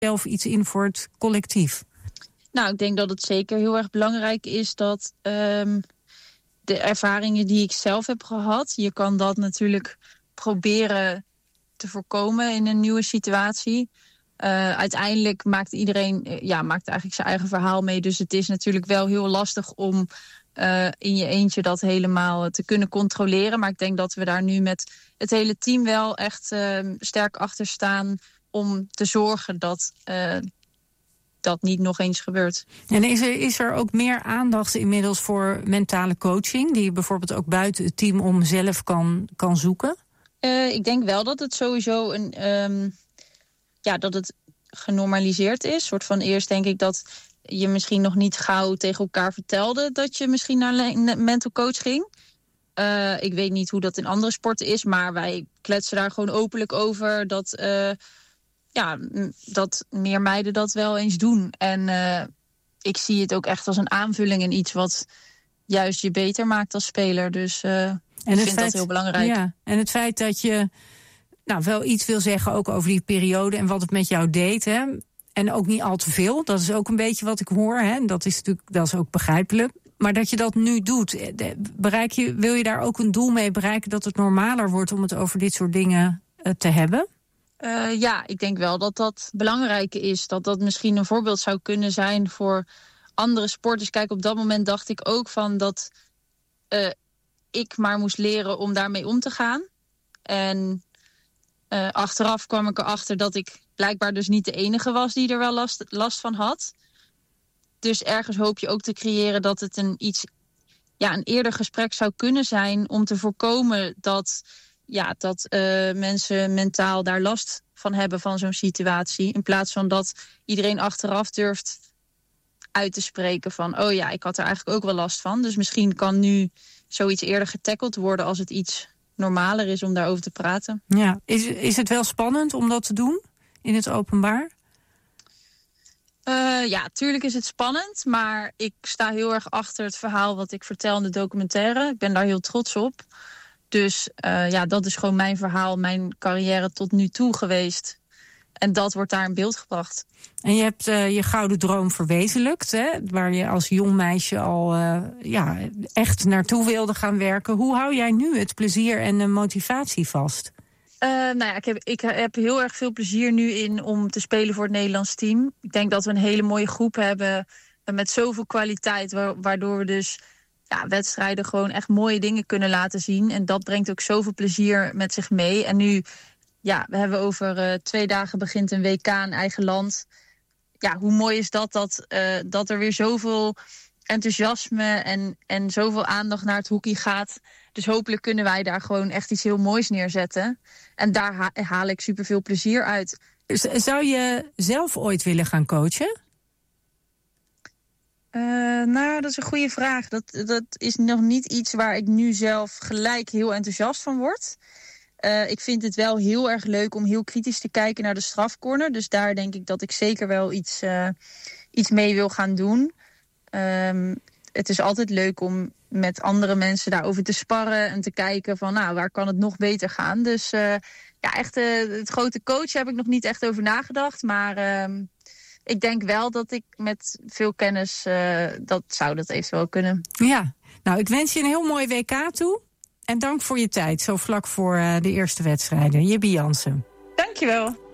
zelf iets in voor het collectief? Nou, ik denk dat het zeker heel erg belangrijk is dat de ervaringen die ik zelf heb gehad, je kan dat natuurlijk proberen te voorkomen in een nieuwe situatie. Uiteindelijk maakt iedereen maakt eigenlijk zijn eigen verhaal mee. Dus het is natuurlijk wel heel lastig om in je eentje dat helemaal te kunnen controleren. Maar ik denk dat we daar nu met het hele team wel echt sterk achter staan om te zorgen dat dat niet nog eens gebeurt. En is er ook meer aandacht inmiddels voor mentale coaching, die je bijvoorbeeld ook buiten het team om zelf kan zoeken? Ik denk wel dat het sowieso dat het genormaliseerd is. Soort van eerst denk ik dat je misschien nog niet gauw tegen elkaar vertelde dat je misschien naar een mental coach ging. Ik weet niet hoe dat in andere sporten is, maar wij kletsen daar gewoon openlijk over dat meer meiden dat wel eens doen. En ik zie het ook echt als een aanvulling in iets wat juist je beter maakt als speler. Dus ik vind dat heel belangrijk. Ja, en het feit dat je wel iets wil zeggen ook over die periode en wat het met jou deed, hè? En ook niet al te veel. Dat is ook een beetje wat ik hoor. Hè? Dat is ook begrijpelijk. Maar dat je dat nu doet, wil je daar ook een doel mee bereiken dat het normaler wordt om het over dit soort dingen te hebben? Ik denk wel dat dat belangrijk is. Dat dat misschien een voorbeeld zou kunnen zijn voor andere sporters. Kijk, op dat moment dacht ik ook van dat ik maar moest leren om daarmee om te gaan. En achteraf kwam ik erachter dat ik blijkbaar dus niet de enige was die er wel last van had. Dus ergens hoop je ook te creëren dat het een eerder gesprek zou kunnen zijn om te voorkomen dat mensen mentaal daar last van hebben van zo'n situatie. In plaats van dat iedereen achteraf durft uit te spreken van ik had er eigenlijk ook wel last van. Dus misschien kan nu zoiets eerder getackled worden als het iets normaler is om daarover te praten. Ja, is het wel spannend om dat te doen in het openbaar? Tuurlijk is het spannend, maar ik sta heel erg achter het verhaal wat ik vertel in de documentaire. Ik ben daar heel trots op. Dus dat is gewoon mijn verhaal, mijn carrière tot nu toe geweest. En dat wordt daar in beeld gebracht. En je hebt je gouden droom verwezenlijkt, hè? Waar je als jong meisje al echt naartoe wilde gaan werken. Hoe hou jij nu het plezier en de motivatie vast? Ik heb heel erg veel plezier nu in om te spelen voor het Nederlands team. Ik denk dat we een hele mooie groep hebben met zoveel kwaliteit, waardoor we dus wedstrijden gewoon echt mooie dingen kunnen laten zien. En dat brengt ook zoveel plezier met zich mee. En nu, we hebben over 2 dagen begint een WK in eigen land. Ja, hoe mooi is dat er weer zoveel enthousiasme en zoveel aandacht naar het hockey gaat. Dus hopelijk kunnen wij daar gewoon echt iets heel moois neerzetten. En daar haal ik superveel plezier uit. Zou je zelf ooit willen gaan coachen? Dat is een goede vraag. Dat is nog niet iets waar ik nu zelf gelijk heel enthousiast van word. Ik vind het wel heel erg leuk om heel kritisch te kijken naar de strafcorner. Dus daar denk ik dat ik zeker wel iets mee wil gaan doen. Het is altijd leuk om met andere mensen daarover te sparren en te kijken van waar kan het nog beter gaan. Dus het grote coach heb ik nog niet echt over nagedacht. Maar ik denk wel dat ik met veel kennis dat eventueel kunnen. Ja, nou ik wens je een heel mooi WK toe. En dank voor je tijd, zo vlak voor de eerste wedstrijden. Jibbe Jansen. Dankjewel.